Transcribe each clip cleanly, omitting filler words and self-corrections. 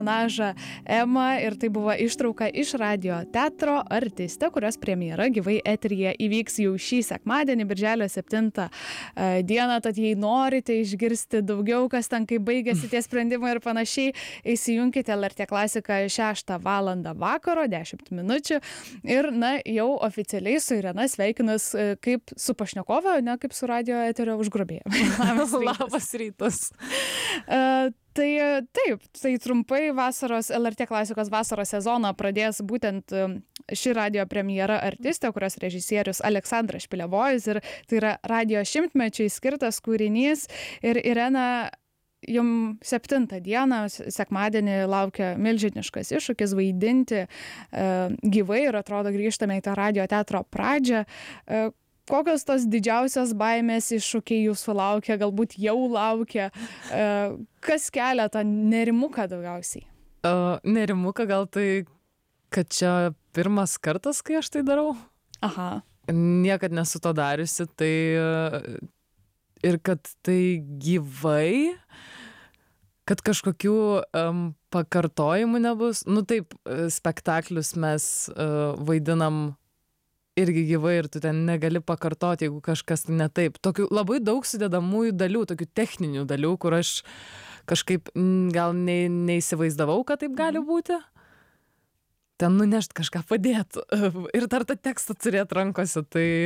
personažą Emą ir tai buvo ištrauka iš radio teatro Artistė, kurios premjera gyvai eteryje įvyks jau šį sekmadienį, birželio 7 dieną, tad jei norite išgirsti daugiau, kas ten kaip baigėsi tie sprendimai ir panašiai, įsijunkite LRT klasiką 6 valandą vakaro, 10 minučių ir, jau oficialiai su Irena sveikinas kaip su pašnekovė, ne kaip su radio eterio užgrobėja. Labas rytas. Tai taip, tai trumpai LRT klasikos vasaros sezoną pradės būtent ši radio premjera Artistė, kurios režisierius Aleksandras Špilevojus ir tai yra radio šimtmečiai skirtas kūrinys ir Irena jums 7 dieną, sekmadienį laukia milžiniškas iššūkis vaidinti gyvai ir atrodo grįžtame į tą radio teatro pradžią. Kokios tos didžiausios baimės iššūkiai jūsų laukia, galbūt jau laukia? Kas kelia tą nerimuką daugiausiai? Nerimuką gal tai, kad čia pirmas kartas, kai aš tai darau. Aha. Niekad nesu to dariusi, tai ir kad tai gyvai, kad kažkokių pakartojimų nebus. Taip, spektaklius mes vaidinam irgi gyvai ir tu ten negali pakartoti, jeigu kažkas ne taip. Tokių labai daug sudedamųjų dalių, tokių techninių dalių, kur aš kažkaip gal neįsivaizdavau, kad taip gali būti. Ten nunešt kažką padėtų ir dar tą tekstą turėti rankose.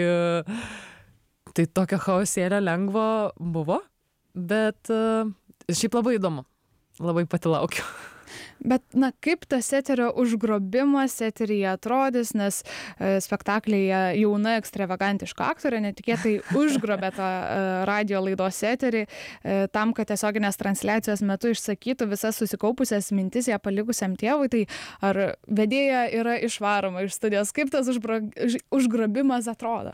Tai tokio chaosėlio lengvo buvo, bet šiaip labai įdomu. Labai pati laukiu. Bet, kaip tas eterio užgrobimas eteryje atrodys, nes spektaklyje jauna ekstravagantiška aktorė netikėtai užgrobė tą radio laidos eterį tam, kad tiesioginės transliacijos metu išsakytų visas susikaupusias mintis ją palikusiam tėvui. Tai ar vedėja yra išvaroma iš studijos? Kaip tas užgrobimas atrodo?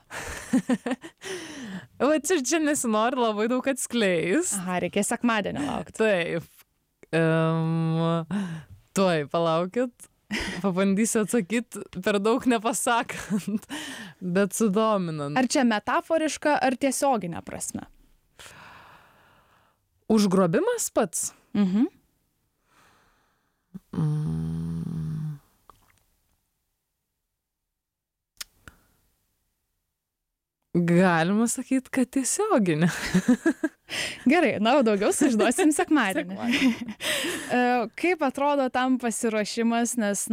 Va, čia nesinori labai daug atskleis. Aha, reikės sekmadienį laukti. Taip. Tuoj, palaukit. Pabandysiu atsakyti per daug nepasakant, bet sudominant. Ar čia metaforiška, ar tiesioginė prasme? Užgrobimas pats? Galima sakyti, kad tiesioginė. Gerai, daugiau sužinosim sekmadienį. Kaip atrodo tam pasiruošimas, nes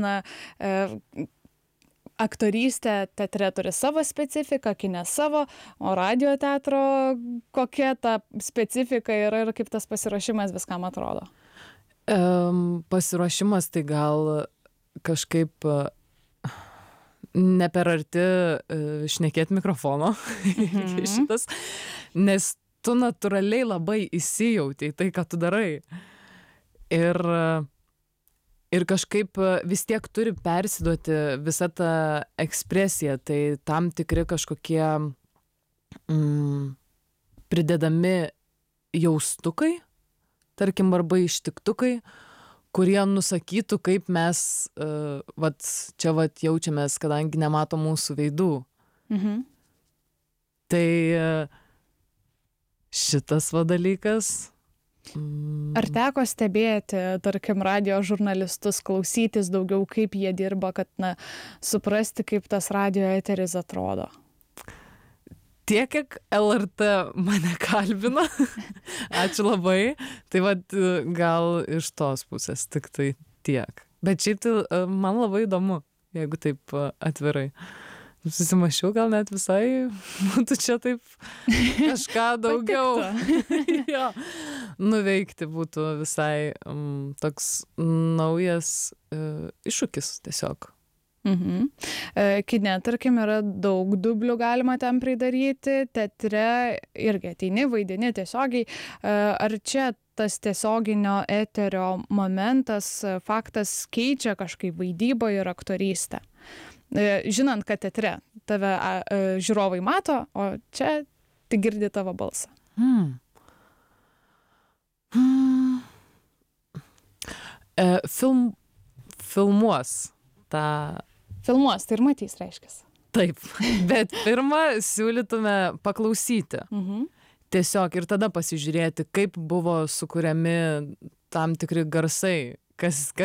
aktorystė teatre turi savo specifiką, kine savo, o radio teatro kokia ta specifika yra ir kaip tas pasiruošimas viskam atrodo? Pasiruošimas tai gal kažkaip ne per arti šnekėti mikrofono, šitas, nes tu natūraliai labai įsijauti į tai, ką tu darai. Ir kažkaip vis tiek turi persiduoti visą tą ekspresiją, tai tam tikri kažkokie pridedami jaustukai, tarkim, arba ištiktukai, kurie nusakytų, kaip mes čia jaučiamės, kadangi nemato mūsų veidų. Tai šitas dalykas. Ar teko stebėti, tarkim, radio žurnalistus, klausytis daugiau, kaip jie dirba, kad suprasti, kaip tas radio eteris atrodo? Tiek, kiek LRT mane kalbina. Ačiū labai. Tai gal iš tos pusės tik tai tiek. Bet šiaip tai man labai įdomu, jeigu taip atvirai. Susimašiau, gal net visai būtų čia taip kažką daugiau nuveikti būtų visai toks naujas iššūkis tiesiog. Kine, tarkim, yra daug dublių galima ten pridaryti, teatre irgi ateini, vaidini tiesiogiai. Ar čia tas tiesioginio eterio momentas, faktas keičia kažkaip vaidybą ir aktorystę? Žinant, kad teatre tave žiūrovai mato, o čia tik girdi tavo balsą. Filmuos tą... Filmuos, tai ir matys, reiškia. Taip, bet pirmą siūlytume paklausyti. Tiesiog ir tada pasižiūrėti, kaip buvo sukuriami tam tikri garsai, kas